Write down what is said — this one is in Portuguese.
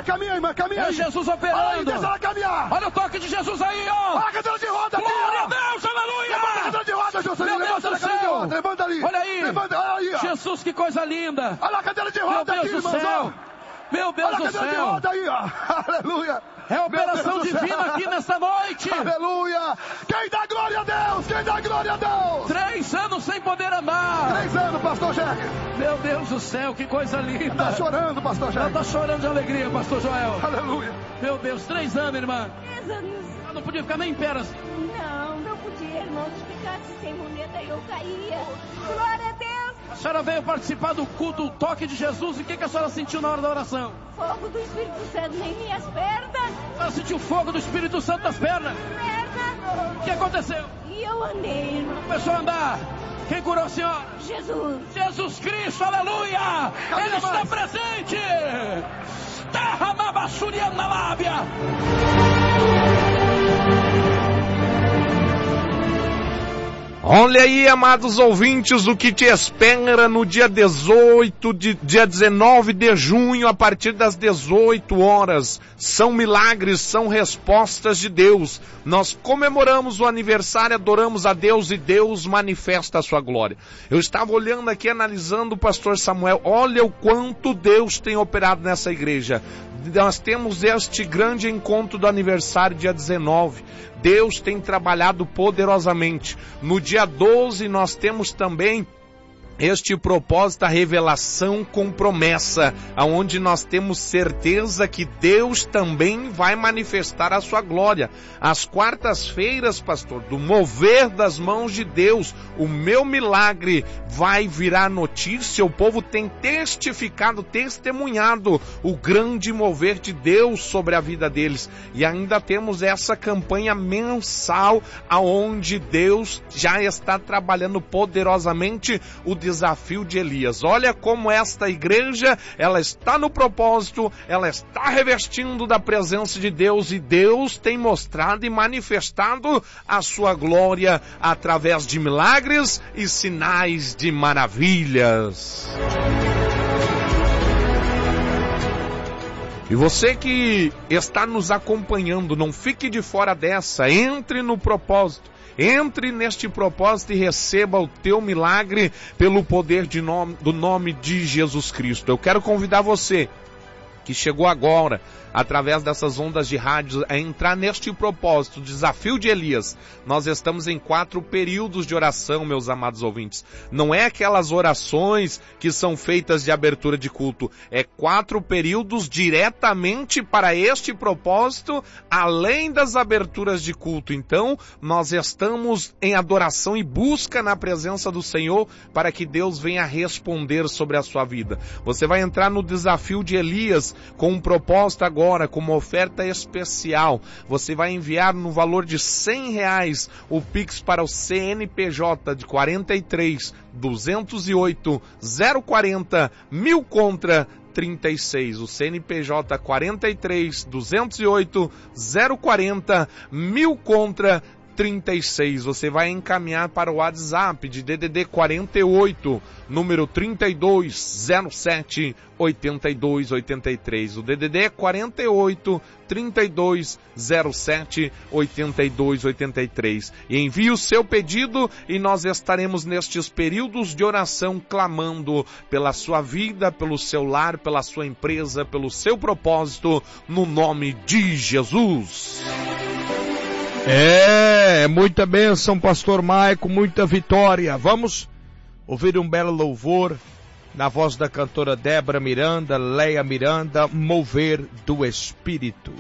caminha, irmã, caminha. É Jesus operando. Olha aí, deixa ela caminhar. Olha o toque de Jesus aí, ó. Olha a cadeira de roda aqui, Glória ó. a Deus, aleluia. Levanta a cadeira de roda, Jocelyn. Meu Deus Levanta do a cadeira de céu. roda. Levanta ali. Olha aí. Levanta, olha aí, ó. Jesus, que coisa linda. Olha a cadeira de Meu roda Deus aqui, do irmãos. céu. Meu Deus Olha a do cadeira de céu. roda aí, ó. Aleluia. É operação divina aqui nesta noite. Aleluia. Quem dá glória a Deus? Quem dá glória a Deus? 3 anos sem poder andar. 3 anos, pastor Jack. Meu Deus do céu, que coisa linda. Tá chorando, pastor Ela Jack. tá chorando de alegria, pastor Joel. Aleluia. Meu Deus, 3 anos, irmã. 3 anos. Ela não podia ficar nem em pé assim. Não podia, irmão. Se ficasse sem muleta, eu caía. Glória a Deus. A senhora veio participar do culto, o toque de Jesus. E o que a senhora sentiu na hora da oração? Fogo do Espírito Santo em minhas pernas. Ela sentiu o fogo do Espírito Santo nas pernas. O que aconteceu? E eu andei, irmão. Começou a andar. Quem curou a senhora? Jesus. Jesus Cristo, aleluia! Ele está presente! Terra na basúria na lábia! Olha aí, amados ouvintes, o que te espera no dia 19 de junho, a partir das 18 horas. São milagres, são respostas de Deus. Nós comemoramos o aniversário, adoramos a Deus e Deus manifesta a sua glória. Eu estava olhando aqui, analisando o pastor Samuel. Olha o quanto Deus tem operado nessa igreja. Nós temos este grande encontro do aniversário, dia 19. Deus tem trabalhado poderosamente. No dia 12 nós temos também este propósito, a revelação com promessa, aonde nós temos certeza que Deus também vai manifestar a sua glória. Às quartas-feiras, pastor, do mover das mãos de Deus, o meu milagre vai virar notícia. O povo tem testificado, testemunhado o grande mover de Deus sobre a vida deles. E ainda temos essa campanha mensal, aonde Deus já está trabalhando poderosamente o desafio de Elias. Olha como esta igreja, ela está no propósito, ela está revestindo da presença de Deus e Deus tem mostrado e manifestado a sua glória através de milagres e sinais de maravilhas. E você que está nos acompanhando, não fique de fora dessa, entre no propósito. Entre neste propósito e receba o teu milagre pelo poder do nome de Jesus Cristo. Eu quero convidar você que chegou agora, através dessas ondas de rádio, a entrar neste propósito, o desafio de Elias. Nós estamos em 4 períodos de oração, meus amados ouvintes. Não é aquelas orações que são feitas de abertura de culto. É 4 períodos diretamente para este propósito, além das aberturas de culto. Então, nós estamos em adoração e busca na presença do Senhor para que Deus venha responder sobre a sua vida. Você vai entrar no desafio de Elias com um propósito agora, com uma oferta especial. Você vai enviar no valor de R$100 o Pix para o CNPJ de 43 208 040 1000 contra 36. O CNPJ 43 208 040 1000 contra 36. Você vai encaminhar para o WhatsApp de DDD 48, número 3207 8283. O DDD é 48 3207 8283. E envie o seu pedido e nós estaremos nestes períodos de oração clamando pela sua vida, pelo seu lar, pela sua empresa, pelo seu propósito, no nome de Jesus. Muita bênção, pastor Maico, muita vitória. Vamos ouvir um belo louvor na voz da cantora Débora Miranda, Leia Miranda, Mover do Espírito.